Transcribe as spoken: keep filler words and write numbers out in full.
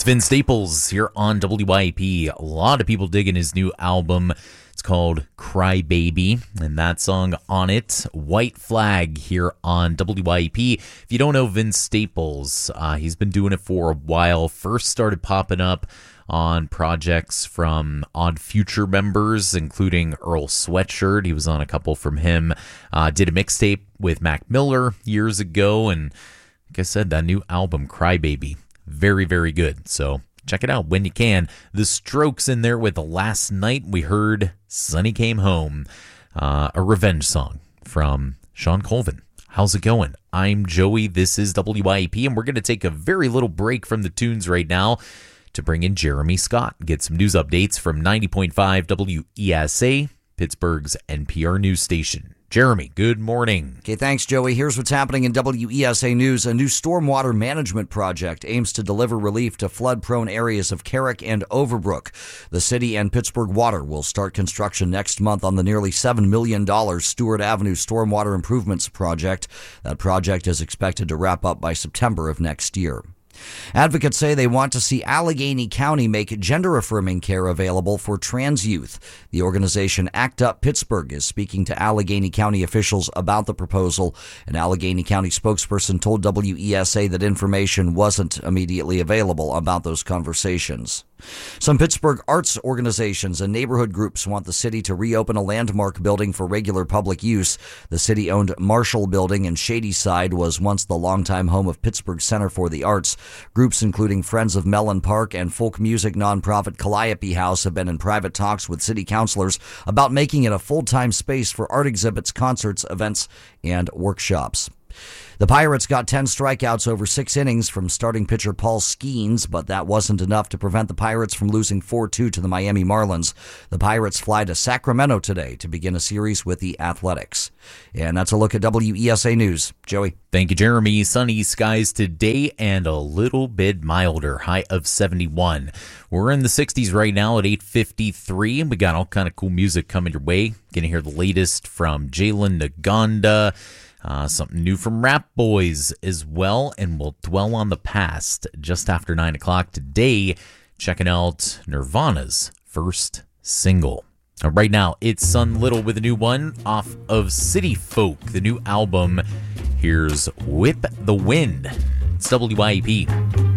It's Vince Staples here on W I P. A lot of people digging his new album. It's called Cry Baby, and that song on it, White Flag, here on W I P. If you don't know Vince Staples, uh, he's been doing it for a while. First started popping up on projects from Odd Future members, including Earl Sweatshirt. He was on a couple from him. Uh, did a mixtape with Mac Miller years ago, and like I said, that new album, Cry Baby, very, very good. So check it out when you can. The Strokes in there with Last Night. We heard Sonny Came Home, uh, a revenge song from Sean Colvin. How's it going? I'm Joey. This is W I P, and we're going to take a very little break from the tunes right now to bring in Jeremy Scott, get some news updates from ninety point five W E S A, Pittsburgh's N P R news station. Jeremy, good morning. Okay, thanks, Joey. Here's what's happening in W E S A News. A new stormwater management project aims to deliver relief to flood-prone areas of Carrick and Overbrook. The city and Pittsburgh Water will start construction next month on the nearly seven million dollars Stewart Avenue Stormwater Improvements Project. That project is expected to wrap up by September of next year. Advocates say they want to see Allegheny County make gender-affirming care available for trans youth. The organization ACT UP Pittsburgh is speaking to Allegheny County officials about the proposal. An Allegheny County spokesperson told W E S A that information wasn't immediately available about those conversations. Some Pittsburgh arts organizations and neighborhood groups want the city to reopen a landmark building for regular public use. The city-owned Marshall Building in Shadyside was once the longtime home of Pittsburgh Center for the Arts. Groups including Friends of Mellon Park and folk music nonprofit Calliope House have been in private talks with city councilors about making it a full-time space for art exhibits, concerts, events, and workshops. The Pirates got ten strikeouts over six innings from starting pitcher Paul Skeens, but that wasn't enough to prevent the Pirates from losing four two to the Miami Marlins. The Pirates fly to Sacramento today to begin a series with the Athletics. And that's a look at W E S A News. Joey. Thank you, Jeremy. Sunny skies today and a little bit milder, high of seventy-one. We're in the sixties right now at eight fifty-three, and we got all kind of cool music coming your way. Gonna hear the latest from Jalen Naganda. Uh, something new from Rap Boys as well, and we'll dwell on the past just after nine o'clock today, checking out Nirvana's first single. Uh, right now, it's Sun Little with a new one off of City Folk, the new album. Here's Whip the Wind. It's W I P.